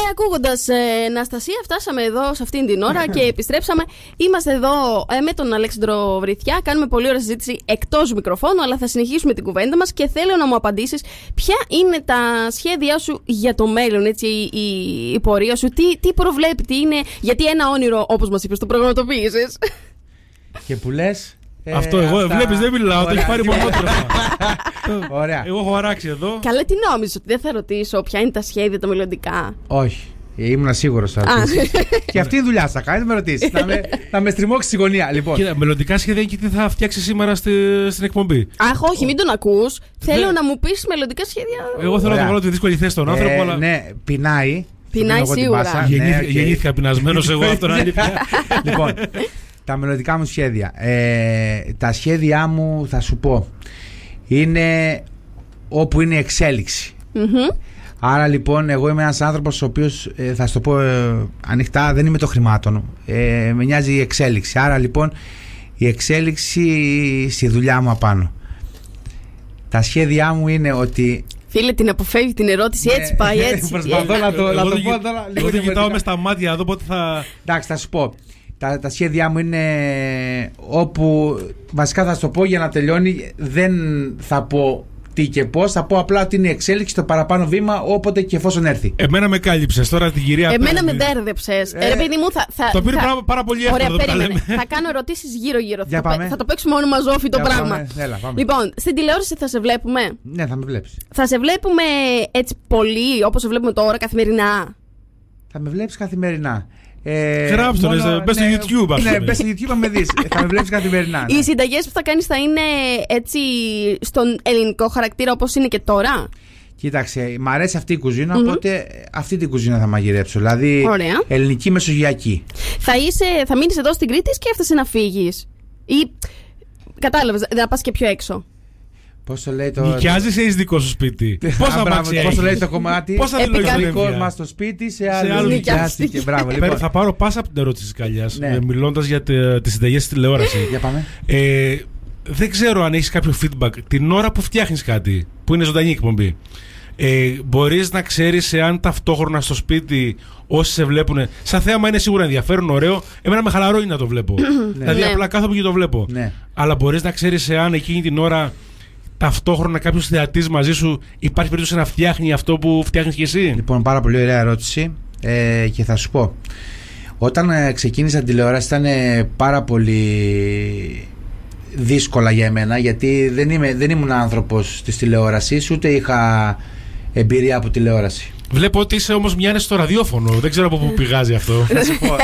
ακούγοντας Αναστασία, φτάσαμε εδώ σε αυτήν την ώρα και επιστρέψαμε. Είμαστε εδώ με τον Αλέξανδρο Βρυθιά. Κάνουμε πολύ ωραία συζήτηση εκτός μικροφώνου, αλλά θα συνεχίσουμε την κουβέντα μας και θέλω να μου απαντήσεις ποια είναι τα σχέδιά σου για το μέλλον, έτσι, η πορεία σου, τι προβλέπει, τι είναι, γιατί ένα όνειρο, όπως μας είπες, το πραγματοποίησες. Και που λες. Αυτό εγώ, βλέπεις, δεν μιλάω, το έχει πάρει μονότροφα. Ωραία. Εγώ έχω αράξει εδώ. Καλά, τι νόμιζες, ότι δεν θα ρωτήσω ποια είναι τα σχέδια, τα μελλοντικά? Όχι. Ήμουν σίγουρος θα ρωτήσεις. Και αυτή η δουλειά θα κάνει, με ρωτήσεις. Να με στριμώξει στη γωνία. Λοιπόν. Κοίτα, μελλοντικά σχέδια και τι θα φτιάξει σήμερα στην εκπομπή. Αχ, όχι, μην τον ακούς. Θέλω να μου πεις μελλοντικά σχέδια. Εγώ θέλω να το βάλω τη δύσκολη θέση στον άνθρωπο. Αλλά... Ναι, πεινάει. Πεινάει σίγουρα. Γεννήθηκα πεινασμένος εγώ, αυτό είναι αλήθεια. Λοιπόν, τα μελλοντικά μου σχέδια. Τα σχέδιά μου, θα σου πω, είναι όπου είναι εξέλιξη. Άρα λοιπόν, εγώ είμαι ένας άνθρωπος ο οποίος, θα σου το πω ανοιχτά, δεν είμαι το χρημάτων. Με νοιάζει η εξέλιξη. Άρα λοιπόν, η εξέλιξη στη δουλειά μου απάνω. Τα σχέδιά μου είναι ότι... Φίλε, την αποφεύγει την ερώτηση, έτσι πάει, έτσι. Προσπαθώ να το πω τώρα. Εγώ δεν κοιτάω μες στα μάτια εδώ πότε θα... Εντάξει, θα σου πω. Τα σχέδιά μου είναι όπου, βασικά θα σου το πω για να τελειώνει, δεν θα πω τι και πώς, θα πω απλά ότι είναι η εξέλιξη, το παραπάνω βήμα, όποτε και εφόσον έρθει. Εμένα με κάλυψες τώρα την κυρία. Εμένα με μπέρδεψες. Ρε παιδί μου, το πήρε πάρα πολύ εύκολο. Ωραία, περίμενε. Θα κάνω ερωτήσεις γύρω-γύρω. Θα το παίξουμε μόνο μαζόφι το πράγμα. Λοιπόν, στην τηλεόραση θα σε βλέπουμε. Ναι, θα με βλέπεις. Θα σε βλέπουμε έτσι πολύ, όπως σε βλέπουμε τώρα, καθημερινά? Θα με βλέπεις καθημερινά. Γράψτε το, μπες στο YouTube. Ναι, μπες στο YouTube να με δεις. Θα με βλέπεις καθημερινά. Οι συνταγές που θα κάνεις θα είναι έτσι στον ελληνικό χαρακτήρα όπως είναι και τώρα? Κοίταξε, μ' αρέσει αυτή η κουζίνα, οπότε αυτή την κουζίνα θα μαγειρέψω. Δηλαδή, ωραία, ελληνική μεσογειακή. Θα μείνεις εδώ στην Κρήτη ή σκέφτεσαι να φύγεις? Ή κατάλαβες, να πας και πιο έξω? Πώς το λέει το. Νοικιάζεις ή έχεις δικό σου σπίτι? Πώς το λέει το κομμάτι? Πώς θα δικό μας το σπίτι σε άλλο νοικιάστηκε. Μπράβο, λοιπόν. Θα πάρω πάσα από την ερώτηση της Καλιάς, μιλώντας για τις συνταγές στη τηλεόραση. Για πάμε. Δεν ξέρω αν έχεις κάποιο feedback την ώρα που φτιάχνεις κάτι, που είναι ζωντανή εκπομπή. Μπορείς να ξέρεις εάν ταυτόχρονα στο σπίτι όσοι σε βλέπουν, σαν θέαμα είναι σίγουρα ενδιαφέρον, ωραίο. Εμένα με χαλαρώνει να το βλέπω. Δηλαδή απλά κάθομαι και το βλέπω. Αλλά μπορείς να ξέρεις εάν εκείνη την ώρα ταυτόχρονα κάποιος θεατής μαζί σου υπάρχει περίπτωση να φτιάχνει αυτό που φτιάχνεις και εσύ? Λοιπόν, πάρα πολύ ωραία ερώτηση. Και θα σου πω, όταν ξεκίνησα τηλεόραση ήταν πάρα πολύ δύσκολα για εμένα, γιατί δεν ήμουν άνθρωπος της τηλεόρασης, ούτε είχα εμπειρία από τηλεόραση. Βλέπω ότι είσαι όμως μοιάζεις στο ραδιόφωνο. Δεν ξέρω από πού πηγάζει αυτό. Θα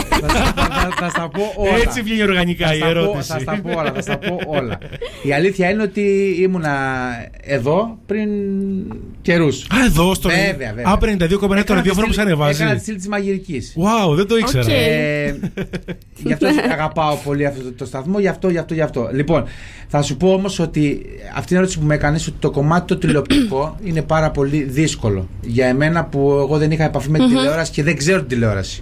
στα πω όλα. Έτσι βγαίνει οργανικά η ερώτηση. Θα στα πω όλα. Η αλήθεια είναι ότι ήμουνα εδώ πριν καιρούς. Α, εδώ στο ραδιόφωνο. Α, 52,9 το ραδιόφωνο που σε ανεβάζει. Έκανα τη στήλη της μαγειρικής. Wow, δεν το ήξερα. Γι' αυτό αγαπάω πολύ αυτό το σταθμό, γι' αυτό. Λοιπόν, θα σου πω όμως ότι αυτή την ερώτηση που με έκανες, ότι το κομμάτι το τηλεοπτικό είναι πάρα πολύ δύσκολο για εμένα, που εγώ δεν είχα επαφή με τη τηλεόραση και δεν ξέρω την τηλεόραση.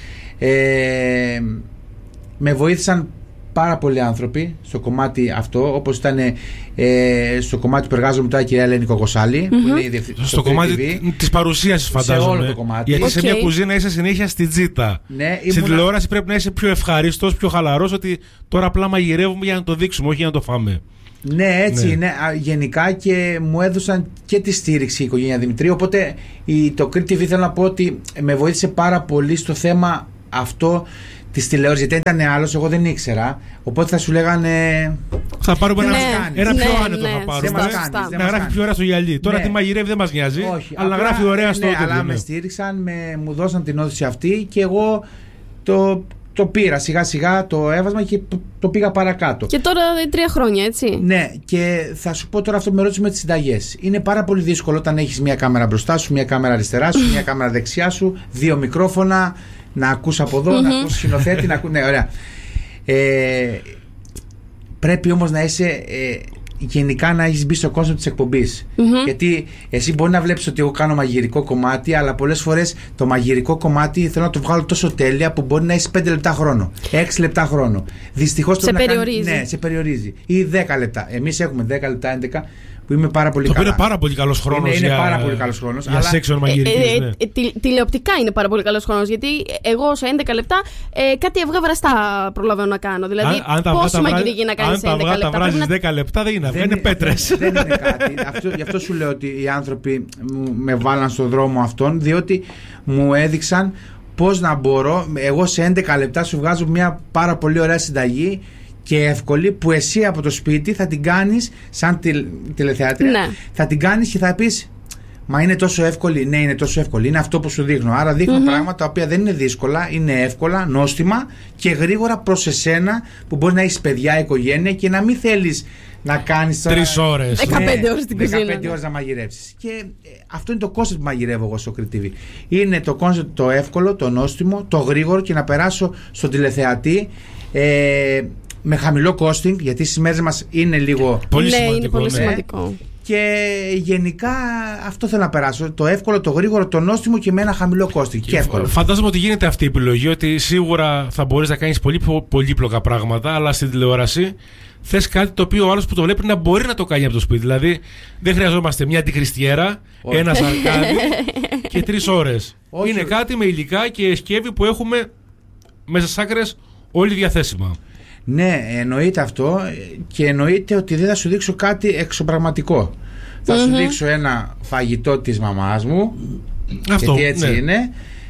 Με βοήθησαν πάρα πολλοί άνθρωποι στο κομμάτι αυτό, όπως ήταν στο κομμάτι που εργάζομαι τώρα η κυρία Ελένη Κοκοσάλη, που είναι στο κομμάτι της παρουσίασης, φαντάζομαι. Σε όλο το κομμάτι. Γιατί σε μια κουζίνα είσαι συνέχεια στην τζίτα. Στην τηλεόραση πρέπει να είσαι πιο ευχαρίστος, πιο χαλαρός, ότι τώρα απλά μαγειρεύουμε για να το δείξουμε, όχι για να το φάμε. Ναι, έτσι είναι. Γενικά, και μου έδωσαν και τη στήριξη η οικογένεια Δημητρίου. Οπότε το Crete TV θέλω να πω ότι με βοήθησε πάρα πολύ στο θέμα αυτό της τηλεόρασης. Γιατί ήταν άλλος, εγώ δεν ήξερα. Οπότε θα σου λέγανε. Θα πάρουμε ένα πιο άνετο. Θα πάρουμε. Να γράφει πιο ωραία στο γυαλί. Τώρα τι μαγειρεύει δεν μας νοιάζει. Αλλά να γράφει ωραία στο τέλος. Αλλά με στήριξαν, μου δώσαν την όθηση αυτή και εγώ το πήρα σιγά σιγά το έβασμα και το πήγα παρακάτω. Και τώρα 3 χρόνια, έτσι. Ναι, και θα σου πω τώρα αυτό που με ρώτησε με τις συνταγές. Είναι πάρα πολύ δύσκολο όταν έχεις μια κάμερα μπροστά σου, μια κάμερα αριστερά σου, μια κάμερα δεξιά σου, 2 μικρόφωνα, να ακούς από εδώ, να ακούς σκηνοθέτη, να ακούς. Ναι, ωραία. Πρέπει όμως να είσαι. Γενικά να έχεις μπει στο κόνσεπτ της εκπομπής. Γιατί εσύ μπορεί να βλέπεις ότι εγώ κάνω μαγειρικό κομμάτι, αλλά πολλές φορές το μαγειρικό κομμάτι θέλω να το βγάλω τόσο τέλεια που μπορεί να έχεις 5 λεπτά χρόνο, 6 λεπτά χρόνο. Δυστυχώς σε περιορίζει. Ναι, σε περιορίζει. Ή 10 λεπτά. Εμείς έχουμε 10 λεπτά, 11. που είμαι πάρα πολύ Το καλά. είναι πάρα πολύ καλός χρόνος Είναι πάρα πολύ καλός χρόνος. Για section μαγειρικής, ναι. Τηλεοπτικά είναι πάρα πολύ καλός χρόνος. Γιατί εγώ σε 11 λεπτά κάτι αυγά βραστά προλαβαίνω να κάνω. Δηλαδή, πόση μαγειρική να κάνεις σε 11 λεπτά. Αν τα βράζεις 10 λεπτά δεν είναι αυγά, είναι πέτρες. Δεν είναι κάτι. Γι' αυτό σου λέω ότι οι άνθρωποι με βάλαν στον δρόμο αυτόν, διότι μου έδειξαν πώς να μπορώ. Εγώ σε 11 λεπτά σου βγάζω μια πάρα πολύ ωραία συνταγή και εύκολη, που εσύ από το σπίτι θα την κάνεις σαν τηλεθεάτρια. Ναι. Θα την κάνεις και θα πεις, μα είναι τόσο εύκολη. Ναι, είναι τόσο εύκολη. Είναι αυτό που σου δείχνω. Άρα δείχνω πράγματα τα οποία δεν είναι δύσκολα, είναι εύκολα, νόστιμα και γρήγορα προς εσένα, που μπορεί να έχεις παιδιά, οικογένεια και να μην θέλεις να κάνεις 3 ώρες. 15 ώρες στην κουζίνα. 15 ώρες να μαγειρεύσεις. Και αυτό είναι το κόνσεπτ που μαγειρεύω εγώ στο Crete TV. Είναι το κόνσεπτ το εύκολο, το νόστιμο, το γρήγορο και να περάσω στον τηλεθεατή με χαμηλό costing, γιατί στις μέρες μας είναι λίγο. Πολύ ναι, σημαντικό, είναι πολύ ναι. σημαντικό. Και γενικά αυτό θέλω να περάσω. Το εύκολο, το γρήγορο, το νόστιμο και με ένα χαμηλό costing. Και εύκολο. Φαντάζομαι ότι γίνεται αυτή η επιλογή, ότι σίγουρα θα μπορείς να κάνεις πολύ πολύπλοκα πράγματα, αλλά στην τηλεόραση θες κάτι το οποίο ο άλλος που το βλέπει να μπορεί να το κάνει από το σπίτι. Δηλαδή δεν χρειαζόμαστε μια αντικριστιέρα, ένα σαρκάδι και 3 ώρες. Όχι. Είναι κάτι με υλικά και σκεύη που έχουμε μέσα στις άκρες όλοι διαθέσιμα. Ναι, εννοείται αυτό, και εννοείται ότι δεν θα σου δείξω κάτι εξωπραγματικό. Θα σου δείξω ένα φαγητό της μαμάς μου, Αυτό, γιατί έτσι ναι. είναι,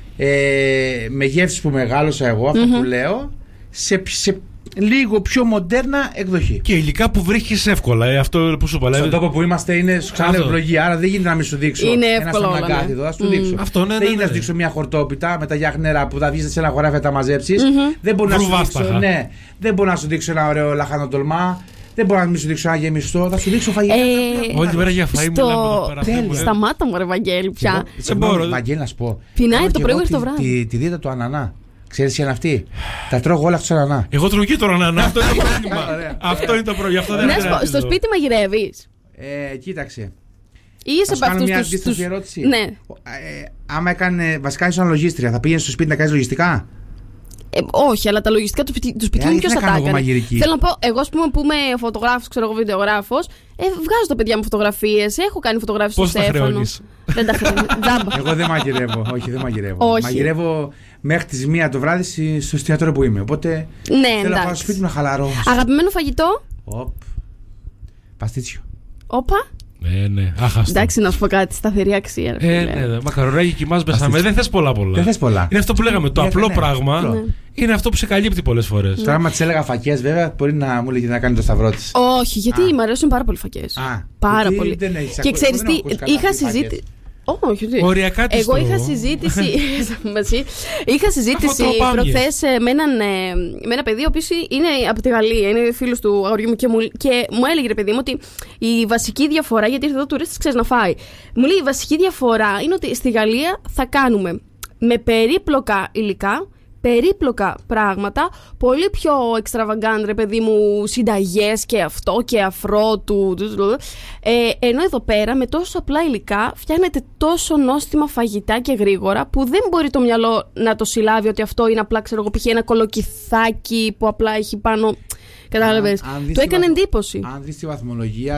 με γεύσεις που μεγάλωσα εγώ, αυτό που λέω, σε λίγο πιο μοντέρνα εκδοχή. Και υλικά που βρίσκεις εύκολα, αυτό που σου είπα. Στον τόπο που είμαστε είναι ξανά ευλογή, άρα δεν γίνεται να μην σου δείξω Είναι ένα εύκολο όλα, σταμναγκάθιδο, ναι. θα σου δείξω. Αυτό, ναι, δεν ναι, είναι ναι. να σου δείξω μια χορτόπιτα με τα γιάχνερα που θα βγεις σε ένα χωράφι να τα μαζέψεις. Δεν μπορώ να σου δείξω, Βρουβάσταχα. δεν μπορώ να σου δείξω ένα ωραίο λαχανοτολμά. Δεν μπορώ να μην σου δείξω ένα γεμιστό, θα σου δείξω φαγητά. Όλη τη μέρα για φαΐ μιλάμε εδώ πέρα. Τέλεια. Σταμάτα μου ρε Βαγγέλη πια. Σε μπορώ. Βαγγέλη, να σου πω. Πεινάει Έχω από το και πρωί εγώ μέχρι το βράδυ. Τη δίαιτα του ανανά. Ξέρεις ποια είναι αυτή? Τα τρώγω όλα αυτό ανανά. Εγώ τρώω και τώρα να αυτό είναι το πρόβλημα. Αυτό είναι το πρόβλημα. Αυτό δεν Να σου πω, είναι στο σπίτι μαγειρεύεις? Κοίταξε. Ή είσαι Θα σου από κάνω μια αυτούς αντίστοιχη ερώτηση. Ναι. Άμα έκανε, βασικά ήσουν λογίστρια, θα πήγαινε στο σπίτι να κάνει λογιστικά? Όχι, αλλά τα λογιστικά του σπιτιού γιατί ποιος να θα τα κάνω εγώ έκανε? μαγειρική? Θέλω να πω, εγώ ας πούμε που είμαι φωτογράφος, ξέρω εγώ βιντεογράφος, βγάζω τα παιδιά μου φωτογραφίες, έχω κάνει φωτογράφίες Πώς στο τα Στέφανο. χρεώνεις? Δεν τα χρεώνω. Τζάμπα. Εγώ δεν μαγειρεύω. Όχι, δεν μαγειρεύω. Όχι. Μαγειρεύω μέχρι τις 1 το βράδυ στο εστιατόριο που είμαι. Οπότε Ναι, θέλω να πάω στο εντάξει. σπίτι να χαλαρώ. Αγαπημένο φαγητό? Παστίτσιο. Όπα. Ναι, άχαστο. Εντάξει, να σου πω κάτι, σταθερή αξία. ρε φίλε. Ναι, μακαρονάκι κοιμάς μπεσαμέ. Δεν θες πολλά. Δεν θες πολλά. Είναι αυτό που λέγαμε. Το Ναι, απλό ναι, πράγμα απλό. είναι αυτό που σε καλύπτει πολλές φορές. Τώρα, άμα της έλεγα φακές, βέβαια, μπορεί να μου λέγει να κάνει το σταυρό της. Όχι, γιατί μου αρέσουν πάρα πολύ φακές. Πάρα γιατί πολύ. δεν έχεις Και ακούσει- ξέρεις δεν έχω τι, ακούσει καλά είχα τις φακές. συζήτηση. Όχι, τι. Οριακά τις Εγώ τρώω. είχα συζήτηση. Είχα συζήτηση τρώω πάμιες. προχθές με ένα παιδί, ο οποίος είναι από τη Γαλλία, είναι φίλος του αγοριού μου και μου έλεγε, ρε παιδί μου, ότι η βασική διαφορά, γιατί ήρθε εδώ τουρίστης, ξέρεις, να φάει. Μου λέει, η βασική διαφορά είναι ότι στη Γαλλία θα κάνουμε με περίπλοκα υλικά, περίπλοκα πράγματα, πολύ πιο extravagant, ρε παιδί μου, συνταγές και αυτό και αφρό του. Ενώ εδώ πέρα με τόσο απλά υλικά φτιάχνετε τόσο νόστιμα φαγητά και γρήγορα που δεν μπορεί το μυαλό να το συλλάβει ότι αυτό είναι απλά, ξέρω εγώ, π.χ. ένα κολοκυθάκι που απλά έχει πάνω. Κατάλαβες. Του έκανε εντύπωση. Αν δεις τη βαθμολογία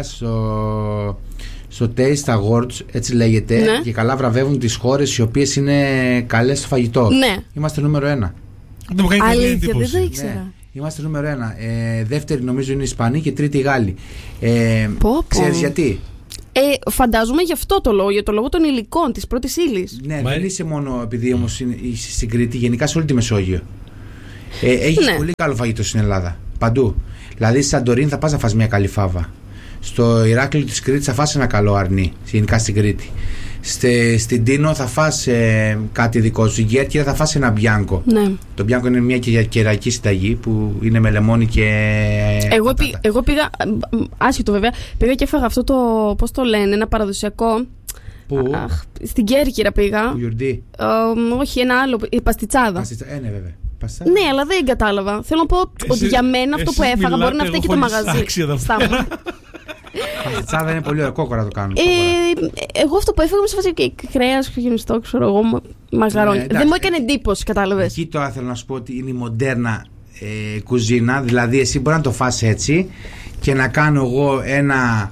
στο Taste Awards, έτσι λέγεται, Ναι. και καλά βραβεύουν τις χώρες οι οποίες είναι καλές στο φαγητό. Ναι. Είμαστε νούμερο 1. Δεν μου κάνει καλή Αλήθεια, δεν εντύπωση. το ήξερα. Ναι, είμαστε νούμερο 1. Δεύτερη νομίζω είναι οι Ισπανοί και τρίτη οι Γάλλοι. Πω. Ξέρεις γιατί? Φαντάζομαι γι' αυτό το λόγο, για το λόγο των υλικών, της πρώτης ύλης. Ναι, δεν είσαι μόνο επειδή όμως είσαι στην Κρήτη, γενικά σε όλη τη Μεσόγειο. Έχεις Ναι. πολύ καλό φαγητό στην Ελλάδα. Παντού. Δηλαδή στη Σαντορίνη θα πας να φας μια καλή φάβα. Στο Ηράκλειο της Κρήτης θα φας ένα καλό αρνί, γενικά στην Κρήτη. Στην Τίνο θα φας κάτι δικό σου. Στην Κέρκυρα θα φας ένα μπιάνκο. Ναι. Το μπιάνκο είναι μια κεραϊκή συνταγή που είναι με λεμόνι και. Εγώ πήγα, άσχετο βέβαια, πήγα και έφαγα αυτό το, πώς το λένε, ένα παραδοσιακό. Πού? Στην Κέρκυρα πήγα. Που γιορτή. Όχι, ένα άλλο, η παστιτσάδα. Ναι, βέβαια. Παστιτσάδα. Ναι, αλλά δεν κατάλαβα. Θέλω να πω ότι για μένα αυτό που εσείς έφαγα μπορεί να μιλάτε, φταίει και εγώ το χωρίς μαγαζί. άξια εδώ Σταμα. Παστιτσάδα είναι πολύ ωραία. Κόκορα το κάνουν. Εγώ αυτό που έφαγα με σε φάση κρέας, χιονιστό, ξέρω εγώ, μαγαρόνι. εντάξει. Δεν μου έκανε εντύπωση, κατάλαβες. Εκεί τώρα θέλω να σου πω ότι είναι η μοντέρνα κουζίνα. Δηλαδή εσύ μπορεί να το φας έτσι και να κάνω εγώ ένα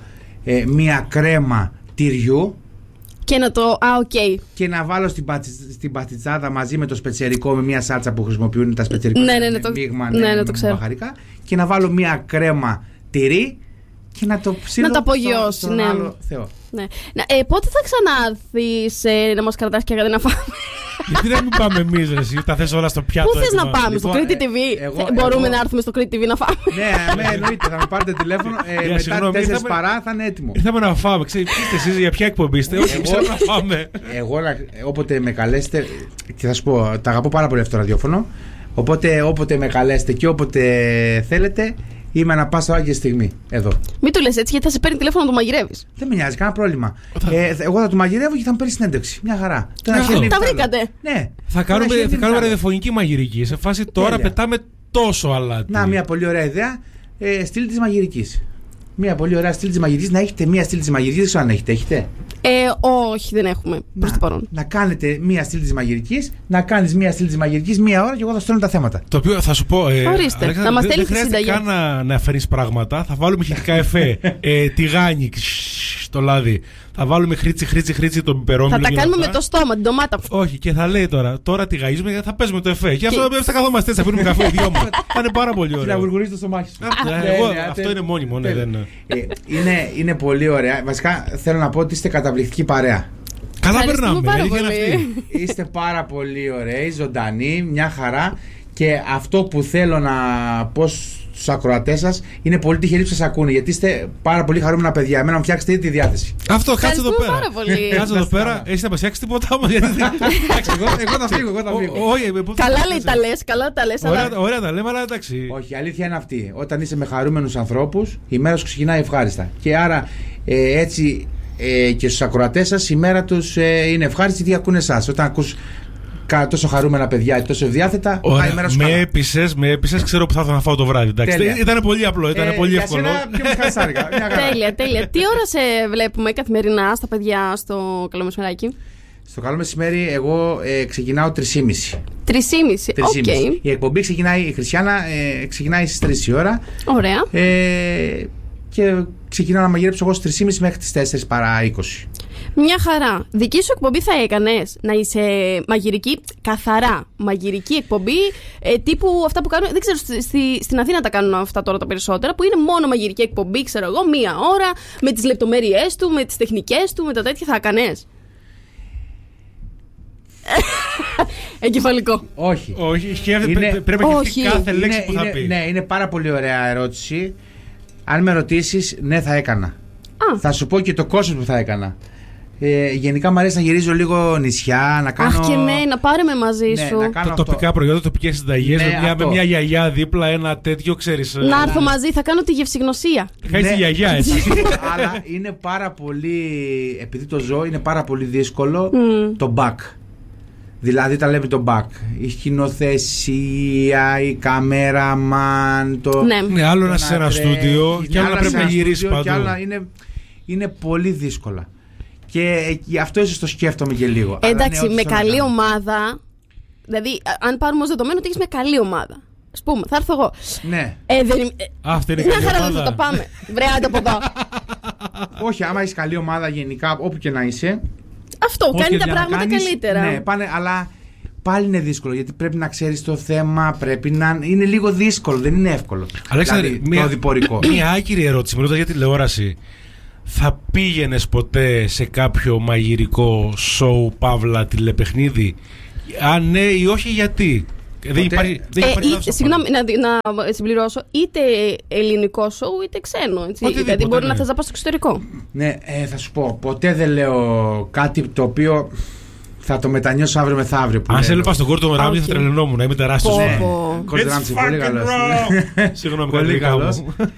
μία κρέμα τυριού. Και να το. Οκ. Και να βάλω στην πατιτσάδα μαζί με το σπετσερικό, με μια σάλτσα που χρησιμοποιούν τα σπετσερικά. Μείγμα, το ξέρω. Μπαχαρικά. Και να βάλω μια κρέμα τυρί και να το ψήνω. Να το απογειώσει, ναι. Άλλο Θεό. Ναι. Πότε θα ξανάρθεις να μας κρατάς και κάτι να φάμε? Γιατί δεν μην πάμε εμείς, εσύ, τα θες όλα στο πιάτο. Πού θες να πάμε, στο Κρήτη TV? Μπορούμε να έρθουμε στο Κρήτη TV να φάμε? Ναι, εννοείται, θα με πάρετε τηλέφωνο. Μετά 4 παρά θα είναι έτοιμο. Ήρθαμε να φάμε, ξέρετε εσείς για ποια εκπομπή είστε? Όχι, ξέρω να φάμε. Εγώ όποτε με καλέσετε, και θα σου πω, τα αγαπώ πάρα πολύ αυτό το ραδιόφωνο. Οπότε όποτε με καλέσετε και όποτε θέλετε, είμαι ανα πάσα ώρα και στιγμή εδώ. Μην το λες έτσι, γιατί θα σε παίρνει τηλέφωνο να το μαγειρεύεις. Δεν με νοιάζει, κανένα πρόβλημα. Εγώ θα το μαγειρεύω και θα μου παίρνει συνέντευξη. Μια χαρά. Τα βρήκατε. Ναι. Θα κάνουμε ραδιοφωνική μαγειρική. Σε φάση τώρα πετάμε τόσο αλάτι. Να, μια πολύ ωραία ιδέα. Στήλη της μαγειρικής. Μια πολύ ωραία στήλη της μαγειρικής. Να έχετε μια στήλη της μαγειρικής. Δεν ξέρω αν έχετε. Όχι, δεν έχουμε προς το παρόν. Να κάνετε μία στήλη της μαγειρικής, να κάνεις μία στήλη της μαγειρικής μία ώρα και εγώ θα στέλνω τα θέματα. Το οποίο θα σου πω. Ορίστε, να μας στέλνεις τη συνταγή. Δεν χρειάζεται καν να φέρεις πράγματα. Θα βάλουμε ηχητικά εφέ. Τηγάνι στο λάδι. Θα βάλουμε χρήτσι τον πιπερόμιλο. Θα τα κάνουμε με το στόμα, την ντομάτα. Όχι, και θα λέει τώρα τηγαίζουμε, θα παίζουμε το εφέ. Και αυτό θα καθόμαστε έτσι, θα πίνουμε καφέ δυο μας. Θα είναι πάρα πολύ ωραίο. Να βουργουρείς το στομάχι σου. Αυτό είναι μόνιμο, ναι. Είναι πολύ ωραία. Βασικά θέλω να πω ότι είστε καταπληκτική παρέα. Καλά περνάμε. Είστε πάρα πολύ ωραίοι, ζωντανοί, μια χαρά. Και αυτό που θέλω να πω στους ακροατές σας, είναι πολύ τυχεροί που σας ακούνε, γιατί είστε πάρα πολύ χαρούμενα παιδιά. Εμένα μου φτιάξετε ήδη τη διάθεση. Αυτό, κάτσε εδώ πέρα. Κάτσε εδώ πέρα, έχεις να μας φτιάξεις τίποτα όμως. Εγώ θα φύγω. Καλά λέει τα λες. Ωραία τα λέμε, αλλά εντάξει. Όχι, η αλήθεια είναι αυτή. Όταν είσαι με χαρούμενους ανθρώπους, η μέρα σου ξεκινάει ευχάριστα. Και άρα έτσι και στους ακροατές σας η μέρα τους είναι ευχάριστη, γιατί ακούνε εσάς. Όταν ακούς τόσο χαρούμενα παιδιά, τόσο ευδιάθετα, η μέρα σου με έπεισες, ξέρω που θα ήθελα να φάω το βράδυ. Ήταν πολύ απλό, ήταν πολύ εύκολο. Τέλεια. Τι ώρα σε βλέπουμε καθημερινά στα παιδιά στο Καλό Μεσημεράκι? Στο Καλό Μεσημέρι εγώ ξεκινάω 3:30. 3:30, οκ. Η εκπομπή ξεκινάει, η Χριστιανά ξεκινάει στις 3 η ώρα. Ωραία. Και ξεκινάω να μαγειρέψω εγώ στις 3:30 μέχρι τις 4 παρά 20. Μια χαρά. Δική σου εκπομπή θα έκανες να είσαι μαγειρική, καθαρά μαγειρική εκπομπή, τύπου αυτά που κάνουν? Δεν ξέρω, στην Αθήνα τα κάνουν αυτά τώρα τα περισσότερα, που είναι μόνο μαγειρική εκπομπή, ξέρω εγώ, μία ώρα, με τις λεπτομέρειές του, με τις τεχνικές του, με τα τέτοια. Θα έκανες? Εγκεφαλικό. Όχι. Πρέπει να σκεφτεί κάθε λέξη που θα πει. Ναι, είναι πάρα πολύ ωραία ερώτηση. Αν με ρωτήσεις, ναι, θα έκανα. Θα σου πω και το κόστος που θα έκανα. Γενικά μου αρέσει να γυρίζω λίγο νησιά, να κάνω. Αχ, και ναι, να πάρουμε μαζί σου. Τα τοπικά προϊόντα, τοπικές συνταγές, με μια γιαγιά δίπλα, ένα τέτοιο, ξέρεις. Να έρθω μαζί, θα κάνω τη γευσηγνωσία. Χάεις τη γιαγιά, έτσι. Αλλά είναι πάρα πολύ, επειδή το ζω, είναι πάρα πολύ δύσκολο το back. Δηλαδή τα λέμε το back. Η σκηνοθεσία, η καμέραμαν, Ναι, άλλο να είσαι σε ένα στούντιο και άλλο να πρέπει να γυρίσεις παντού. Είναι πολύ δύσκολα. Και γι' αυτό ίσως το σκέφτομαι και λίγο. Εντάξει, με καλή ομάδα. Δηλαδή, αν πάρουμε ως δεδομένο ότι έχεις μια καλή ομάδα. Ας πούμε, θα έρθω εγώ. Ναι. Αυτή είναι η μια καλή χαρά ομάδα. θα το πάμε. Βρε, άντε από εδώ. Όχι, άμα έχεις καλή ομάδα γενικά, όπου και να είσαι. Αυτό, κάνει τα πράγματα καλύτερα. Ναι, αλλά πάλι είναι δύσκολο, γιατί πρέπει να ξέρεις το θέμα, πρέπει να. Είναι λίγο δύσκολο, δεν είναι εύκολο. Αλέξανδρε, δηλαδή, μια άκυρη ερώτηση. Μιλώντας για τηλεόραση. Θα πήγαινες ποτέ σε κάποιο μαγειρικό σοου, παύλα, τηλεπαιχνίδι? Αν ναι ή όχι, γιατί? Δεν υπάρχει. Συγγνώμη, να συμπληρώσω. Είτε ελληνικό σοου, είτε ξένο. Δηλαδή, μπορεί να θες να πας στο εξωτερικό. Ναι, θα σου πω. Ποτέ δεν λέω κάτι το οποίο θα το μετανιώσω αύριο μεθαύριο. Αν σε έλεγα στον Gordon Ramsay θα τρελαινόμουν. Είμαι τεράστιος. Gordon Ramsay, πολύ καλός. Συγγνώμη, πολύ καλός.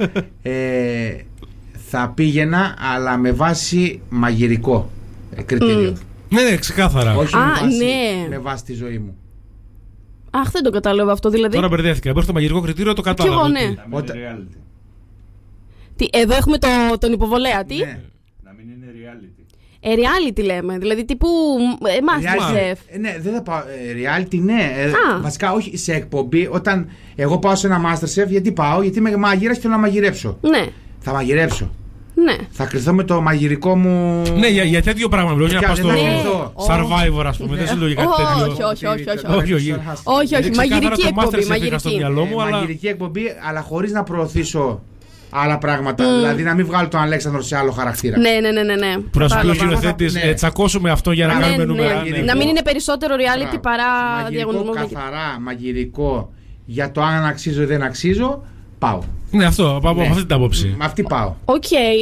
Θα πήγαινα, αλλά με βάση μαγειρικό κριτήριο. Ναι, ξεκάθαρα. Όχι με βάση τη ζωή μου. Αχ, δεν το κατάλαβα αυτό, δηλαδή. Τώρα μπερδεύτηκα. Μέχρι το μαγειρικό κριτήριο το κατάλαβα. Και εγώ, ναι. Εδώ έχουμε τον υποβολέα. Τι? Ναι. Να μην είναι reality. Reality λέμε, δηλαδή τύπου Masterchef. Ναι, δεν θα πάω. Reality, ναι. Βασικά, όχι σε εκπομπή. Όταν εγώ πάω σε ένα Masterchef, γιατί πάω? Γιατί είμαι μαγείρας και θέλω να μαγειρέψω. Ναι. Θα μαγειρέψω. Ναι. Θα κρυθώ με το μαγειρικό μου. Ναι, για τέτοιο πράγμα μιλώ. Για να πας στο Survivor, ας πούμε. Δεν συλλογεί κάτι τέτοιο. Όχι. Μαγειρική εκπομπή. Μαγειρική εκπομπή, αλλά χωρίς να προωθήσω άλλα πράγματα. Δηλαδή να μην βγάλω τον Αλέξανδρο σε άλλο χαρακτήρα. Ναι. Που να σου πει ο σκηνοθέτης, τσακώσουμε αυτό για να κάνουμε νούμερα. Να μην είναι περισσότερο reality παρά διαγωνισμό. Καθαρά μαγειρικό για το αν αξίζω ή δεν αξίζω. Πάω. Ναι, αυτό, από αυτή την άποψη. Με αυτή πάω. Οκ.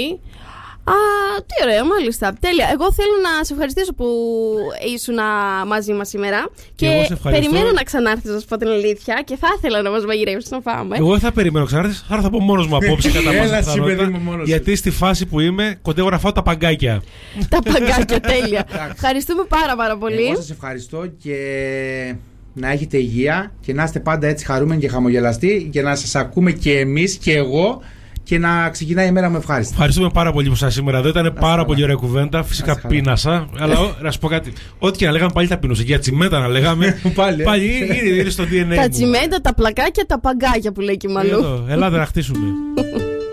Τι ωραίο, μάλιστα. Τέλεια. Εγώ θέλω να σε ευχαριστήσω που ήσουν μαζί μας σήμερα. Και περιμένω να ξανάρθεις, να σου πω την αλήθεια. Και θα ήθελα να μας μαγειρεύσεις να φάμε. Εγώ δεν θα περιμένω να ξανάρθεις, άρα θα πω μόνος μου απόψε κατά πάσα πιθανότητα. Γιατί στη φάση που είμαι, κοντεύω να φάω τα παγκάκια. Τα παγκάκια, τέλεια. Ευχαριστούμε πάρα πολύ. Εγώ σας ευχαριστώ και να έχετε υγεία και να είστε πάντα έτσι χαρούμενοι και χαμογελαστοί και να σας ακούμε και εμείς και εγώ και να ξεκινάει η μέρα μου ευχάριστα. Ευχαριστούμε πάρα πολύ που σας σήμερα εδώ. Ήταν πάρα πολύ ωραία κουβέντα. Φυσικά πείνασα. Αλλά να σου πω κάτι. Ό,τι και να λέγαμε πάλι θα πίνωσα. Για τσιμέντα να λέγαμε. Πάλι είναι στο DNA. Τα τσιμέντα, τα πλακάκια, τα παγκάκια που λέει και η Μαλού. Ελάτε να χτίσουμε.